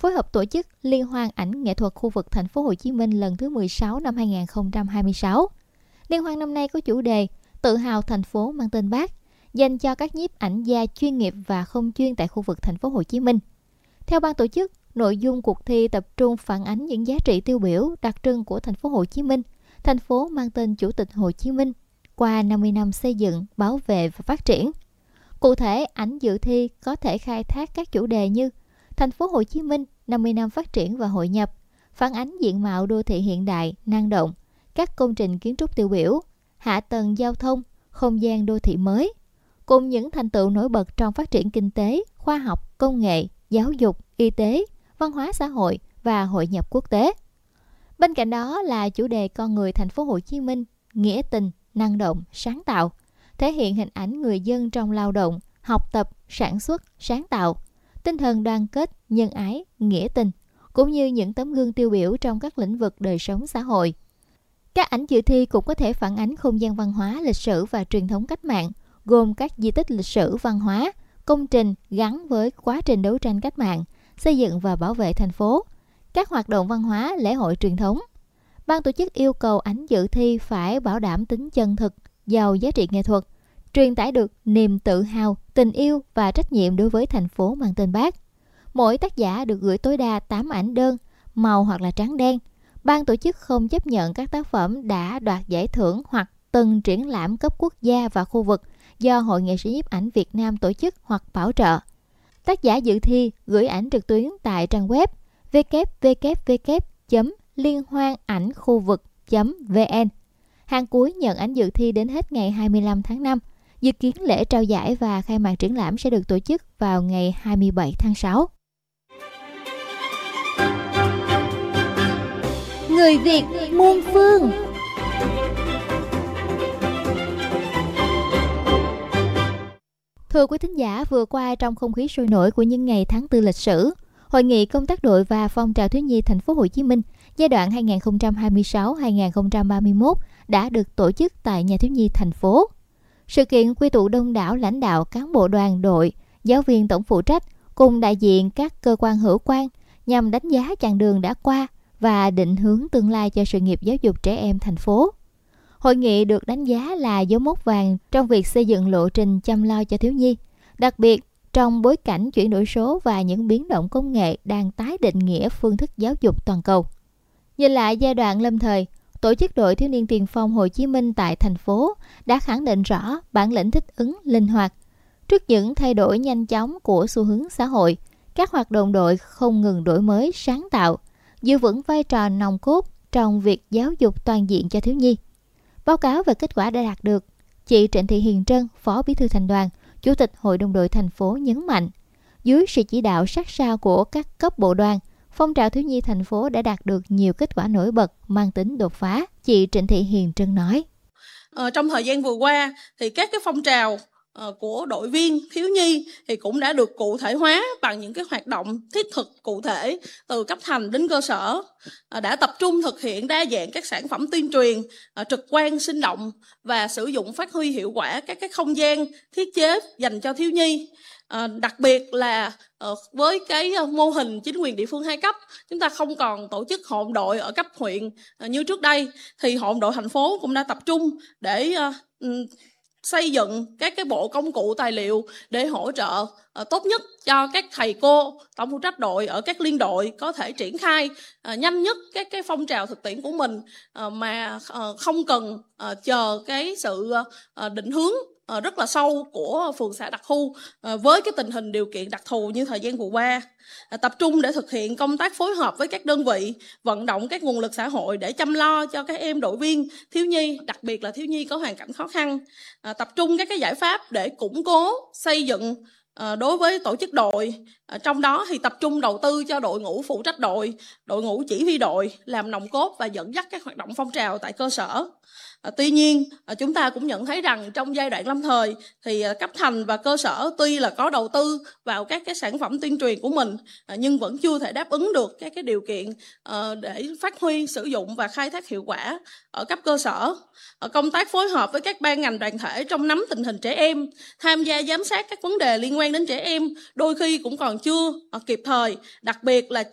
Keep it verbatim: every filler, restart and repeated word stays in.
phối hợp tổ chức Liên hoan ảnh nghệ thuật khu vực Thành phố Hồ Chí Minh lần thứ mười sáu năm hai nghìn không trăm hai mươi sáu. Liên hoan năm nay có chủ đề Tự hào thành phố mang tên Bác, dành cho các nhiếp ảnh gia chuyên nghiệp và không chuyên tại khu vực Thành phố Hồ Chí Minh. Theo ban tổ chức, nội dung cuộc thi tập trung phản ánh những giá trị tiêu biểu đặc trưng của Thành phố Hồ Chí Minh, thành phố mang tên Chủ tịch Hồ Chí Minh qua năm mươi năm xây dựng, bảo vệ và phát triển. Cụ thể, ảnh dự thi có thể khai thác các chủ đề như Thành phố Hồ Chí Minh năm mươi năm phát triển và hội nhập, phản ánh diện mạo đô thị hiện đại, năng động, các công trình kiến trúc tiêu biểu, hạ tầng giao thông, không gian đô thị mới, cùng những thành tựu nổi bật trong phát triển kinh tế, khoa học, công nghệ, giáo dục, y tế, văn hóa xã hội và hội nhập quốc tế. Bên cạnh đó là chủ đề con người Thành phố Hồ Chí Minh, nghĩa tình, năng động, sáng tạo, thể hiện hình ảnh người dân trong lao động, học tập, sản xuất, sáng tạo, tinh thần đoàn kết, nhân ái, nghĩa tình, cũng như những tấm gương tiêu biểu trong các lĩnh vực đời sống xã hội. Các ảnh dự thi cũng có thể phản ánh không gian văn hóa, lịch sử và truyền thống cách mạng, gồm các di tích lịch sử văn hóa, công trình gắn với quá trình đấu tranh cách mạng, xây dựng và bảo vệ thành phố, các hoạt động văn hóa, lễ hội truyền thống. Ban tổ chức yêu cầu ảnh dự thi phải bảo đảm tính chân thực, giàu giá trị nghệ thuật, truyền tải được niềm tự hào, tình yêu và trách nhiệm đối với thành phố mang tên Bác. Mỗi tác giả được gửi tối đa tám ảnh đơn, màu hoặc là trắng đen. Ban tổ chức không chấp nhận các tác phẩm đã đoạt giải thưởng hoặc từng triển lãm cấp quốc gia và khu vực do Hội Nghệ sĩ nhiếp ảnh Việt Nam tổ chức hoặc bảo trợ. Tác giả dự thi gửi ảnh trực tuyến tại trang web w w w chấm liên hoan ảnh khu vực chấm v n. Hàng cuối nhận ảnh dự thi đến hết ngày hai mươi lăm tháng năm. Dự kiến lễ trao giải và khai mạc triển lãm sẽ được tổ chức vào ngày hai mươi bảy tháng sáu. Người Việt muôn phương. Thưa quý thính giả, vừa qua trong không khí sôi nổi của những ngày tháng tư lịch sử, Hội nghị công tác đội và phong trào thiếu nhi Thành phố Hồ Chí Minh giai đoạn hai nghìn không trăm hai mươi sáu đến hai nghìn không trăm ba mươi mốt đã được tổ chức tại Nhà thiếu nhi thành phố. Sự kiện quy tụ đông đảo lãnh đạo, cán bộ đoàn đội, giáo viên tổng phụ trách cùng đại diện các cơ quan hữu quan nhằm đánh giá chặng đường đã qua và định hướng tương lai cho sự nghiệp giáo dục trẻ em thành phố. Hội nghị được đánh giá là dấu mốc vàng trong việc xây dựng lộ trình chăm lo cho thiếu nhi, đặc biệt trong bối cảnh chuyển đổi số và những biến động công nghệ đang tái định nghĩa phương thức giáo dục toàn cầu. Nhìn lại giai đoạn lâm thời, tổ chức đội thiếu niên tiền phong Hồ Chí Minh tại thành phố đã khẳng định rõ bản lĩnh thích ứng, linh hoạt. Trước những thay đổi nhanh chóng của xu hướng xã hội, các hoạt động đội không ngừng đổi mới, sáng tạo, giữ vững vai trò nòng cốt trong việc giáo dục toàn diện cho thiếu nhi. Báo cáo về kết quả đã đạt được, chị Trịnh Thị Hiền Trân, Phó Bí thư Thành đoàn, Chủ tịch Hội đồng đội thành phố nhấn mạnh, dưới sự chỉ đạo sát sao của các cấp bộ đoàn, phong trào thiếu nhi thành phố đã đạt được nhiều kết quả nổi bật mang tính đột phá. Chị Trịnh Thị Hiền Trân nói. Ờ, trong thời gian vừa qua thì các cái phong trào uh, của đội viên thiếu nhi thì cũng đã được cụ thể hóa bằng những cái hoạt động thiết thực cụ thể từ cấp thành đến cơ sở, uh, đã tập trung thực hiện đa dạng các sản phẩm tuyên truyền uh, trực quan, sinh động và sử dụng phát huy hiệu quả các cái không gian thiết chế dành cho thiếu nhi. À, đặc biệt là uh, với cái uh, mô hình chính quyền địa phương hai cấp, chúng ta không còn tổ chức hội đội ở cấp huyện uh, như trước đây, thì hội đội thành phố cũng đã tập trung để uh, um, xây dựng các cái bộ công cụ tài liệu để hỗ trợ uh, tốt nhất cho các thầy cô tổng phụ trách đội ở các liên đội có thể triển khai uh, nhanh nhất các cái phong trào thực tiễn của mình, uh, mà uh, không cần uh, chờ cái sự uh, định hướng Uh, rất là sâu của phường xã đặc khu uh, với cái tình hình điều kiện đặc thù như thời gian vừa qua, uh, tập trung để thực hiện công tác phối hợp với các đơn vị, vận động các nguồn lực xã hội để chăm lo cho các em đội viên thiếu nhi, đặc biệt là thiếu nhi có hoàn cảnh khó khăn, uh, tập trung các cái giải pháp để củng cố xây dựng uh, đối với tổ chức đội, uh, trong đó thì tập trung đầu tư cho đội ngũ phụ trách đội, đội ngũ chỉ huy đội làm nòng cốt và dẫn dắt các hoạt động phong trào tại cơ sở. À, tuy nhiên à, chúng ta cũng nhận thấy rằng trong giai đoạn lâm thời thì à, cấp thành và cơ sở tuy là có đầu tư vào các cái sản phẩm tuyên truyền của mình, à, nhưng vẫn chưa thể đáp ứng được các cái điều kiện à, để phát huy, sử dụng và khai thác hiệu quả ở cấp cơ sở. À, công tác phối hợp với các ban ngành đoàn thể trong nắm tình hình trẻ em, tham gia giám sát các vấn đề liên quan đến trẻ em đôi khi cũng còn chưa à, kịp thời, đặc biệt là